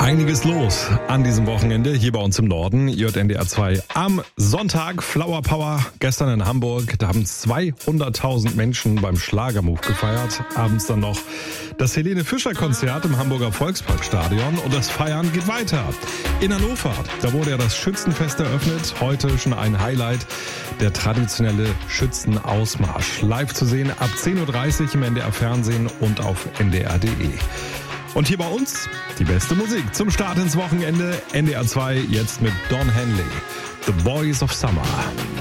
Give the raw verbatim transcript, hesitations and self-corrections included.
Einiges los an diesem Wochenende hier bei uns im Norden. Ihr hört N D R zwei am Sonntag. Flower Power gestern in Hamburg. Da haben zweihunderttausend Menschen beim Schlagermove gefeiert. Abends dann noch das Helene Fischer Konzert im Hamburger Volksparkstadion. Und das Feiern geht weiter. In Hannover, da wurde ja das Schützenfest eröffnet. Heute schon ein Highlight, der traditionelle Schützenausmarsch. Live zu sehen ab zehn Uhr dreißig im N D R Fernsehen und auf N D R punkt de. Und hier bei uns die beste Musik zum Start ins Wochenende. N D R zwei jetzt mit Don Henley. The Boys of Summer.